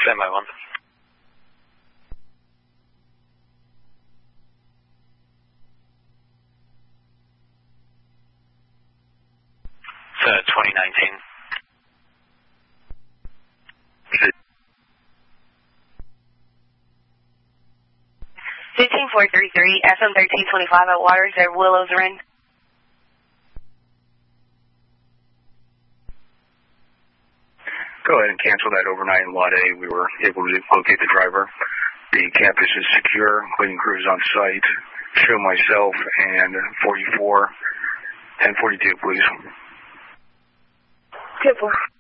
Stand by 1. It's 2019. 15433, FM 1325 at Waters at Willows Run. Go ahead and cancel that overnight in Lot A. We were able to locate the driver. The campus is secure, including crews on site. Show myself and 44, 1042, please. 10-4.